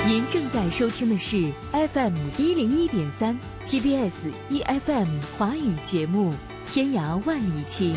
您正在收听的是 FM101.3 TBS EFM 华语节目《天涯万里情》。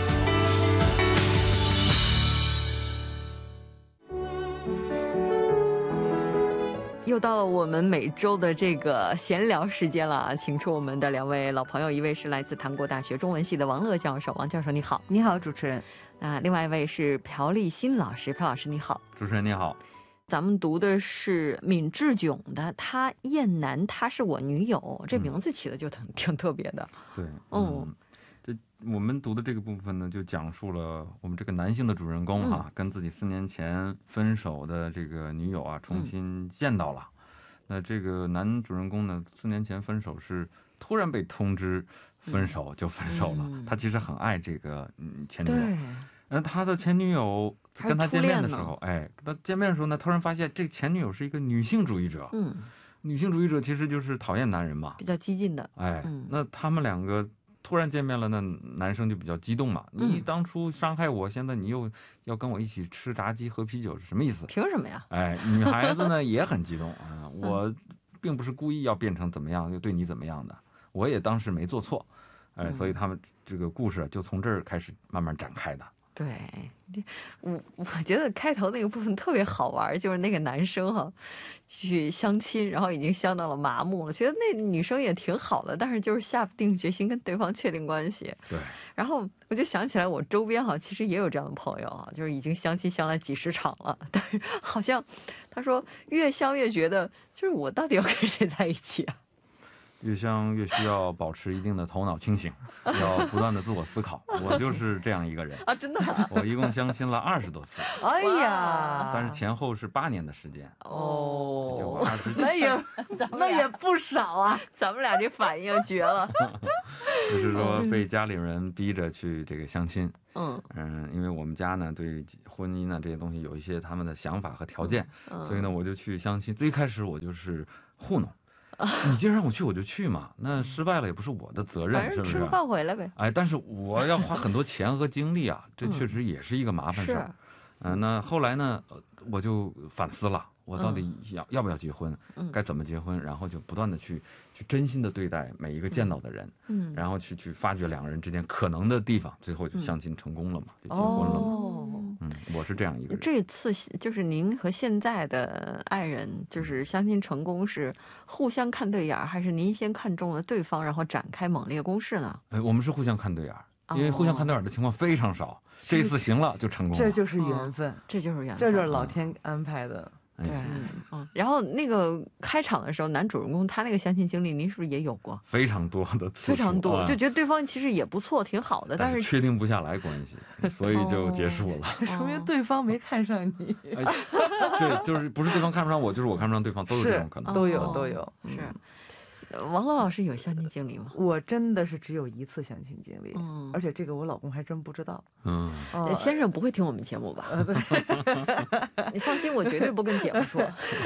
又到了我们每周的这个闲聊时间了，请出我们的两位老朋友，一位是来自韩国大学中文系的王乐教授，王教授你好。 你好，主持人。 那另外一位是朴立新老师，朴老师你好。 主持人你好。 咱们读的是闵志炯的《他燕南她是我女友》，这名字起的就挺特别的。 对，这我们读的这个部分呢，就讲述了我们这个男性的主人公跟自己4年前分手的这个女友啊重新见到了。那这个男主人公呢，4年前分手是突然被通知分手就分手了。他其实很爱这个前女友。那他的前女友跟他见面的时候，跟他见面的时候呢，突然发现这个前女友是一个女性主义者。女性主义者其实就是讨厌男人嘛， 比较激进的。 那他们两个突然见面了，那男生就比较激动嘛。你当初伤害我，现在你又要跟我一起吃炸鸡喝啤酒，是什么意思？ 凭什么呀？ 女孩子呢也很激动啊，我并不是故意要变成怎么样，又对你怎么样的，我也当时没做错。所以他们这个故事就从这儿开始慢慢展开的。 对，我觉得开头那个部分特别好玩，就是那个男生去相亲，然后已经相到了麻木了，觉得那女生也挺好的，但是就是下不定决心跟对方确定关系。 对， 然后我就想起来我周边其实也有这样的朋友就是已经相亲相了几十场了，但是好像他说越相越觉得就是我到底要跟谁在一起啊？ 越相越需要保持一定的头脑清醒，要不断的自我思考。我就是这样一个人啊，真的我一共相亲了20多次。 哎呀， 但是前后是8年的时间。就那也不少啊，咱们俩这反应绝了。 就是说被家里人逼着去这个相亲。因为我们家呢对婚姻呢这些东西有一些他们的想法和条件，所以呢我就去相亲。最开始我就是糊弄，你既然让我去我就去嘛，那失败了也不是我的责任，是不是？吃个饭回来呗。但是我要花很多钱和精力啊，这确实也是一个麻烦事。那后来呢我就反思了，我到底要不要结婚，该怎么结婚，然后就不断的去真心的对待每一个见到的人，然后去发掘两个人之间可能的地方，最后就相亲成功了嘛，就结婚了嘛。我是这样一个人。这次就是您和现在的爱人就是相亲成功是互相看对眼，还是您先看中了对方然后展开猛烈攻势呢？我们是互相看对眼，因为互相看对眼的情况非常少，这一次行了就成功了。 这就是缘分，这就是老天安排的。 对，然后那个开场的时候，男主人公他那个相亲经历，您是不是也有过？非常多的次数，非常多，就觉得对方其实也不错，挺好的，但是确定不下来关系，所以就结束了。 说明对方没看上你。 对，就是不是对方看不上我，就是我看不上对方，都有这种可能，都有。 是。王乐老师有相亲经历吗？ 我真的是只有1次相亲经历，而且这个我老公还真不知道。 先生不会听我们节目吧？你放心，我绝对不跟姐夫说。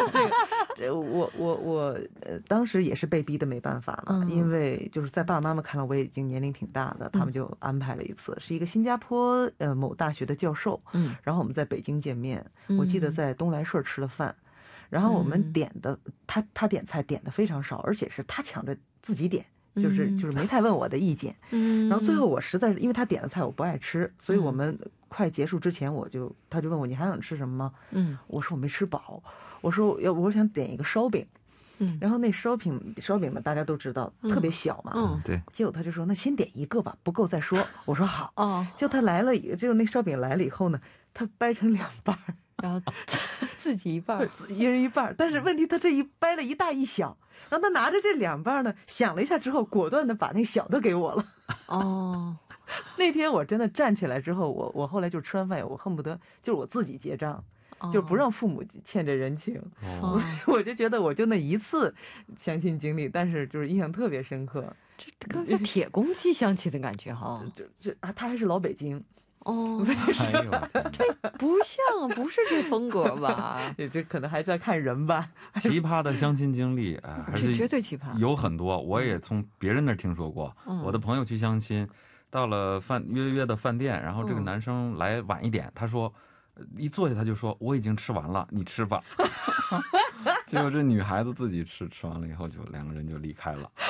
我当时也是被逼的没办法了，因为就是在爸爸妈妈看来我已经年龄挺大的，他们就安排了一次，是一个新加坡某大学的教授，然后我们在北京见面，我记得在东来顺吃了饭。然后我们点的他点菜点的非常少，而且是他抢着自己点，就是没太问我的意见。然后最后我实在是因为他点的菜我不爱吃，所以我们快结束之前他就问我你还想吃什么吗？我说我没吃饱，我说我想点一个烧饼。然后那烧饼呢大家都知道特别小嘛，对。结果他就说那先点一个吧，不够再说。我说好。就他来了，就那烧饼来了以后呢，他掰成2半。 然后自己一半， 一人一半。但是问题他这一掰了一大一小，然后他拿着这2半呢，想了一下之后，果断的把那小的给我了。那天我真的站起来之后，我后来就吃完饭我恨不得就是我自己结账，就不让父母欠这人情。我就觉得我就那1次相亲经历，但是就是印象特别深刻。 这跟个铁公鸡相亲的感觉他还是老北京。 这不像，不是这风格吧？ 这可能还是要看人吧。 奇葩的相亲经历还是绝对奇葩， 有很多，我也从别人那儿听说过。我的朋友去相亲，到了约的饭店，然后这个男生来晚一点，他说一坐下他就说我已经吃完了，你吃吧。结果这女孩子自己吃完了以后，就2个人就离开了。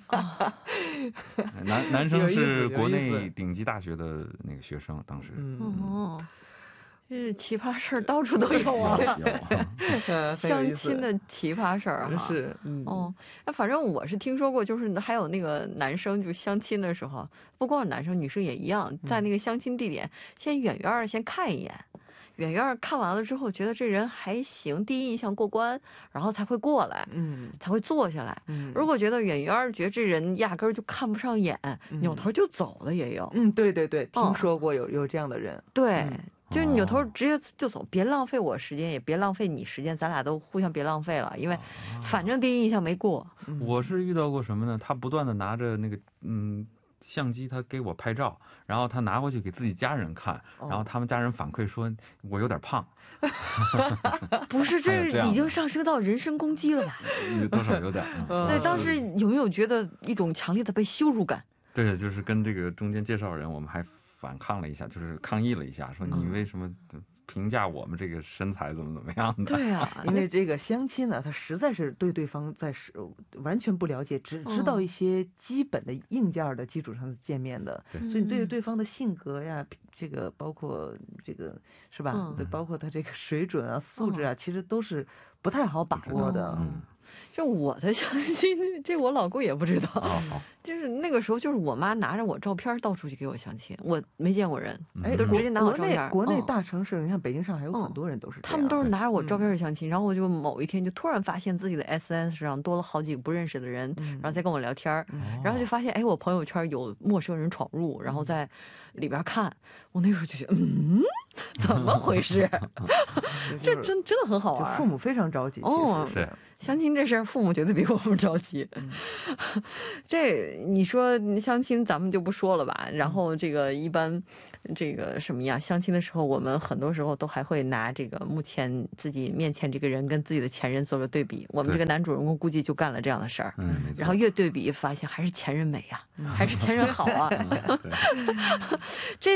男生是国内顶级大学的那个学生，当时。 这奇葩事儿到处都有啊， 有相亲的奇葩事儿哈。 是， 反正我是听说过，就是还有那个男生就相亲的时候，不光是男生，女生也一样，在那个相亲地点先远远先看一眼。远远看完了之后，觉得这人还行，第一印象过关，然后才会过来，才会坐下来。如果觉得远远觉得这人压根儿就看不上眼，扭头就走的也有。 对对对，听说过有这样的人。 对，就扭头直接就走，别浪费我时间，也别浪费你时间，咱俩都互相别浪费了，因为反正第一印象没过。 我是遇到过什么呢？他不断的拿着那个相机，他给我拍照，然后他拿回去给自己家人看，然后他们家人反馈说我有点胖。 不是，这已经上升到人身攻击了吧？ 多少有点。 那当时有没有觉得一种强烈的被羞辱感？ 对，就是跟这个中间介绍人，我们还反抗了一下，就是抗议了一下，说你为什么评价我们这个身材怎么样的？ 对啊， 因为这个相亲呢，他实在是对对方完全不了解，只知道一些基本的硬件的基础上见面的，所以你对对方的性格呀，这个包括这个是吧？包括他这个水准啊、素质啊，其实都是不太好把握的。 就我的相亲，这我老公也不知道。就是那个时候，就是我妈拿着我照片到处去给我相亲，我没见过人，都直接拿我照片。 国内大城市，你看北京、上海有很多人都是这样， 他们都是拿着我照片去相亲。然后我就某一天就突然发现自己的 SNS 上多了好几个不认识的人，然后再跟我聊天，然后就发现我朋友圈有陌生人闯入，然后在里边看。我那时候就觉得，怎么回事？这真的很好玩。 父母非常着急。 是相亲这事儿，父母绝对比我们着急。这你说相亲，咱们就不说了吧。然后这个一般，这个什么呀？相亲的时候，我们很多时候都还会拿这个目前自己面前这个人跟自己的前任做个对比。我们这个男主人公估计就干了这样的事儿。然后越对比，发现还是前任美呀，还是前任好啊。这